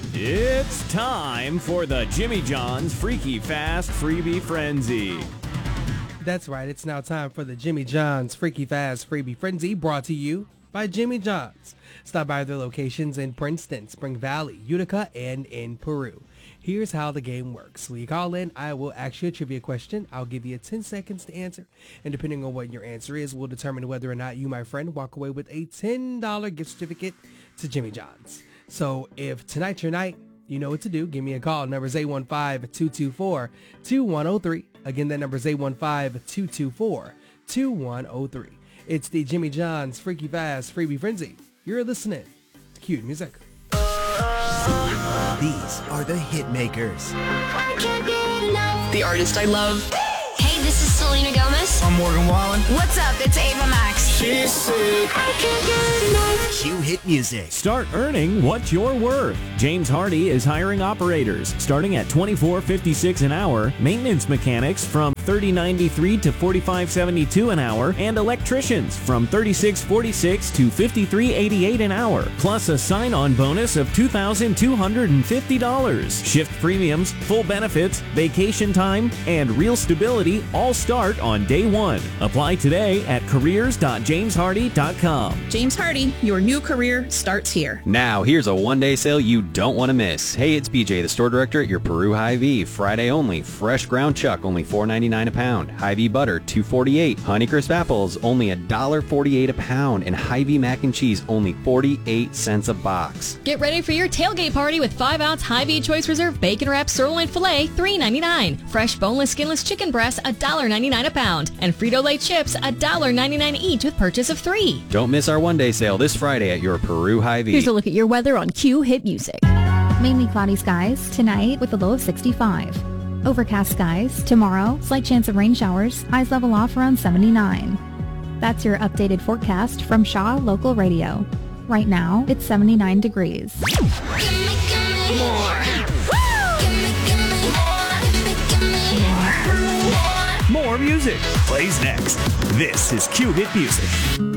It's time for the Jimmy John's Freaky Fast Freebie Frenzy. That's right, it's now time for the Jimmy John's Freaky Fast Freebie Frenzy, brought to you by Jimmy John's. Stop by their locations in Princeton, Spring Valley, Utica, and in Peru. Here's how the game works. When you call in, I will ask you a trivia question. I'll give you 10 seconds to answer, and depending on what your answer is, we'll determine whether or not you, my friend, walk away with a $10 gift certificate to Jimmy John's. So if tonight's your night, you know what to do. Give me a call. Number's 815-224-2103. Again, that number's 815-224-2103. It's the Jimmy John's Freaky Fast Freebie Frenzy. You're listening to Cute Music. These are the hit makers. The artist I love. Hey, this is Selena Gomez. I'm Morgan Wallen. What's up? It's Ava Max. She's sick. Q Hit Music. Start earning what you're worth. James Hardy is hiring operators starting at $24.56 an hour, maintenance mechanics from $30.93 to $45.72 an hour, and electricians from $36.46 to $53.88 an hour, plus a sign-on bonus of $2,250. Shift premiums, full benefits, vacation time, and real stability all start on day one. Apply today at careers.jameshardy.com. James Hardy, your new career starts here. Now, here's a one-day sale you don't want to miss. Hey, it's BJ, the store director at your Peru Hy-Vee. Friday only. Fresh ground chuck, only $4.99 a pound. Hy-Vee butter, $2.48. Honeycrisp apples, only $1.48 a pound. And Hy-Vee mac and cheese, only 48 cents a box. Get ready for your tailgate party with 5-ounce Hy-Vee Choice Reserve Bacon Wrapped Sirloin Filet, $3.99. Fresh boneless, skinless chicken breasts, $1.99 a pound. And Frito-Lay chips, $1.99 each with purchase of 3. Don't miss our one-day sale this Friday at your Peru Hy-Vee. Here's a look at your weather on Q Hit Music. Mainly cloudy skies tonight with a low of 65. Overcast skies tomorrow, slight chance of rain showers, highs level off around 79. That's your updated forecast from Shaw Local Radio. Right now, it's 79 degrees. More music plays next. This is Q Hit Music.